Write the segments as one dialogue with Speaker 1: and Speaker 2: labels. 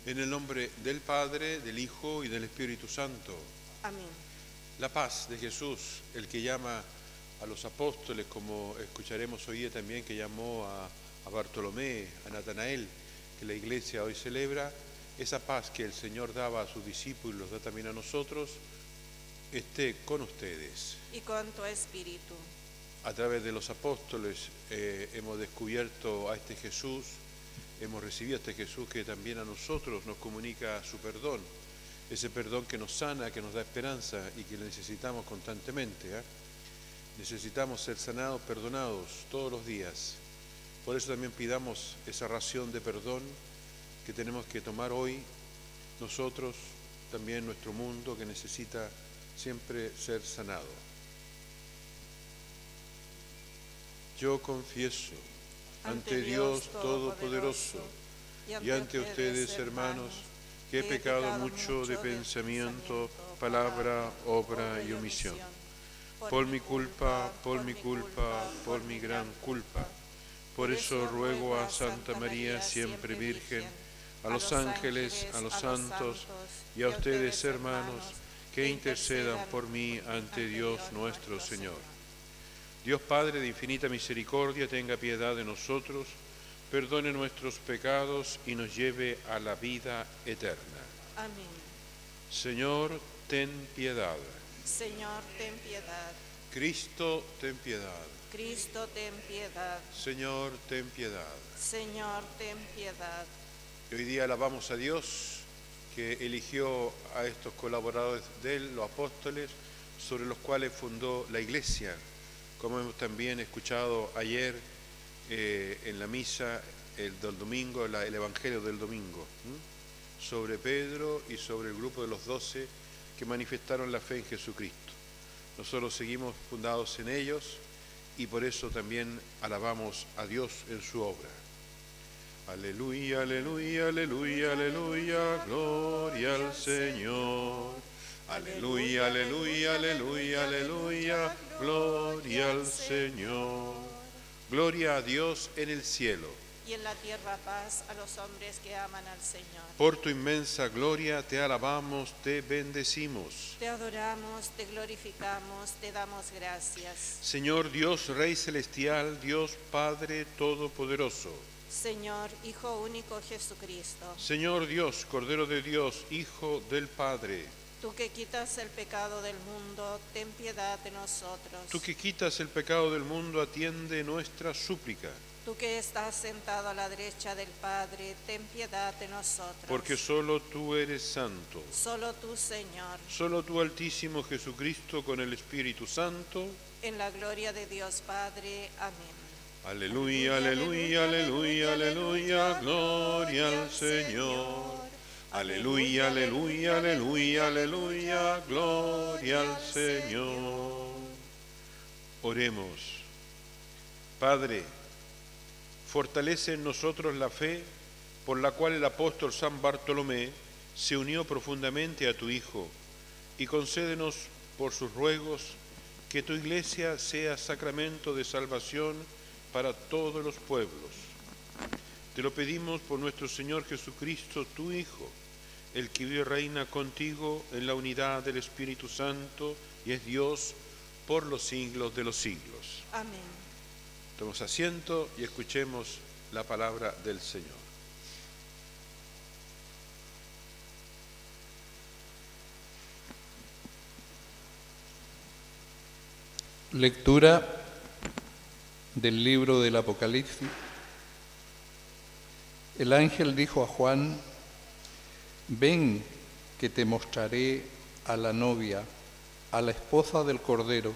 Speaker 1: En el nombre del Padre, del Hijo y del Espíritu Santo.
Speaker 2: Amén.
Speaker 1: La paz de Jesús, el que llama a los apóstoles, como escucharemos hoy día también, que llamó a Bartolomé, a Natanael, que la Iglesia hoy celebra, esa paz que el Señor daba a sus discípulos y los da también a nosotros, esté con ustedes.
Speaker 2: Y con tu espíritu.
Speaker 1: A través de los apóstoles hemos descubierto a este Jesús, hemos recibido a este Jesús que también a nosotros nos comunica su perdón, ese perdón que nos sana, que nos da esperanza y que necesitamos constantemente. Necesitamos ser sanados, perdonados todos los días. Por eso también pidamos esa ración de perdón que tenemos que tomar hoy nosotros, también nuestro mundo que necesita siempre ser sanado. Yo confieso ante Dios Todopoderoso y ante ustedes, hermanos, que he pecado mucho de pensamiento, palabra, obra y omisión. Por mi culpa, por mi gran culpa. Por eso ruego a Santa María, siempre Virgen, a los ángeles, a los santos y a ustedes, hermanos, que intercedan por mí ante Dios nuestro Señor. Dios Padre de infinita misericordia, tenga piedad de nosotros, perdone nuestros pecados y nos lleve a la vida eterna.
Speaker 2: Amén.
Speaker 1: Señor, ten piedad.
Speaker 2: Señor, ten piedad.
Speaker 1: Cristo, ten piedad.
Speaker 2: Cristo, ten piedad.
Speaker 1: Señor, ten piedad.
Speaker 2: Señor, ten piedad.
Speaker 1: Y hoy día alabamos a Dios que eligió a estos colaboradores de él, los apóstoles, sobre los cuales fundó la Iglesia, como hemos también escuchado ayer en la misa del domingo, el Evangelio del domingo, sobre Pedro y sobre el grupo de los 12 que manifestaron la fe en Jesucristo. Nosotros seguimos fundados en ellos y por eso también alabamos a Dios en su obra. Aleluya, aleluya, aleluya, aleluya, gloria al Señor. Aleluya, aleluya, aleluya, aleluya, gloria al Señor. Gloria a Dios en el cielo.
Speaker 2: Y en la tierra paz a los hombres que aman al Señor.
Speaker 1: Por tu inmensa gloria te alabamos, te bendecimos.
Speaker 2: Te adoramos, te glorificamos, te damos gracias.
Speaker 1: Señor Dios, Rey celestial, Dios Padre todopoderoso.
Speaker 2: Señor, Hijo único Jesucristo.
Speaker 1: Señor Dios, Cordero de Dios, Hijo del Padre.
Speaker 2: Tú que quitas el pecado del mundo, ten piedad de nosotros.
Speaker 1: Tú que quitas el pecado del mundo, atiende nuestra súplica.
Speaker 2: Tú que estás sentado a la derecha del Padre, ten piedad de nosotros.
Speaker 1: Porque solo tú eres santo.
Speaker 2: Solo tú, Señor.
Speaker 1: Solo tú, Altísimo Jesucristo, con el Espíritu Santo.
Speaker 2: En la gloria de Dios Padre. Amén.
Speaker 1: Aleluya, aleluya, aleluya, aleluya, gloria al Señor. Aleluya, aleluya, aleluya, aleluya, gloria al Señor. Oremos. Padre, fortalece en nosotros la fe por la cual el apóstol San Bartolomé se unió profundamente a tu Hijo, y concédenos por sus ruegos que tu Iglesia sea sacramento de salvación para todos los pueblos. Te lo pedimos por nuestro Señor Jesucristo, tu Hijo, el que vive y reina contigo en la unidad del Espíritu Santo y es Dios por los siglos de los siglos.
Speaker 2: Amén.
Speaker 1: Tomemos asiento y escuchemos la palabra del Señor.
Speaker 3: Lectura del libro del Apocalipsis. El ángel dijo a Juan: ven, que te mostraré a la novia, a la esposa del Cordero.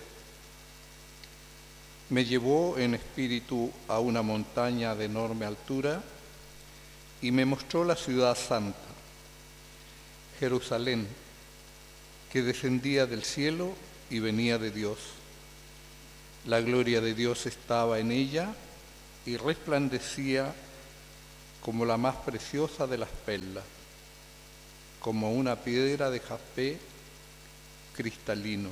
Speaker 3: Me llevó en espíritu a una montaña de enorme altura y me mostró la ciudad santa, Jerusalén, que descendía del cielo y venía de Dios. La gloria de Dios estaba en ella y resplandecía como la más preciosa de las perlas, como una piedra de jaspe cristalino.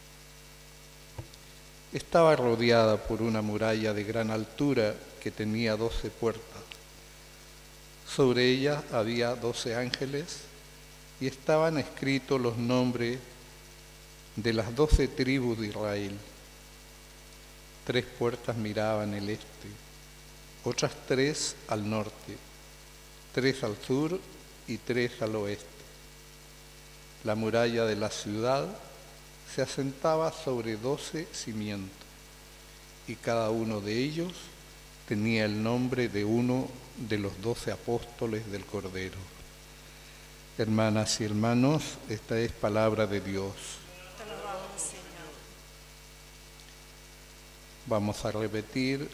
Speaker 3: Estaba rodeada por una muralla de gran altura que tenía 12 puertas. Sobre ella había 12 ángeles y estaban escritos los nombres de las 12 tribus de Israel. 3 puertas miraban el este, otras 3 al norte, 3 al sur y 3 al oeste. La muralla de la ciudad se asentaba sobre 12 cimientos, y cada uno de ellos tenía el nombre de uno de los 12 apóstoles del Cordero. Hermanas y hermanos, esta es palabra de Dios.
Speaker 2: Te alabamos, Señor.
Speaker 3: Vamos a repetir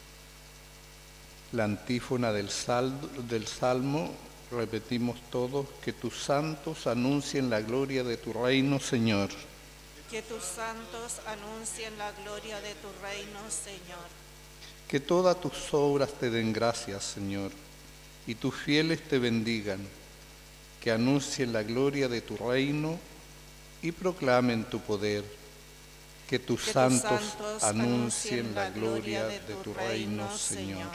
Speaker 3: la antífona del Salmo. Repetimos todos: que tus santos anuncien la gloria de tu reino, Señor.
Speaker 2: Que tus santos anuncien la gloria de tu reino, Señor.
Speaker 3: Que todas tus obras te den gracias, Señor, y tus fieles te bendigan. Que anuncien la gloria de tu reino y proclamen tu poder. Que tus santos anuncien la gloria de tu reino, Señor.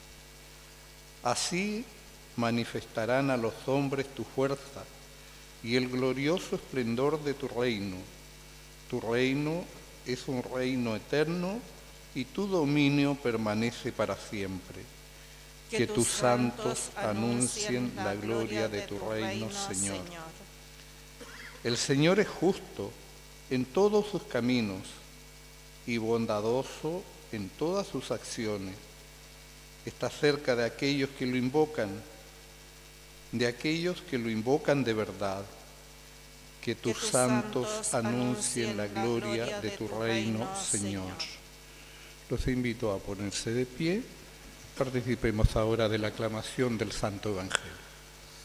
Speaker 3: Así manifestarán a los hombres tu fuerza y el glorioso esplendor de tu reino. Tu reino es un reino eterno y tu dominio permanece para siempre. Que tus santos anuncien la gloria de tu reino, Señor. El Señor es justo en todos sus caminos y bondadoso en todas sus acciones. Está cerca de aquellos que lo invocan, de verdad. Que tus santos anuncien la gloria de tu reino, Señor. Los invito a ponerse de pie. Participemos ahora de la aclamación del Santo Evangelio.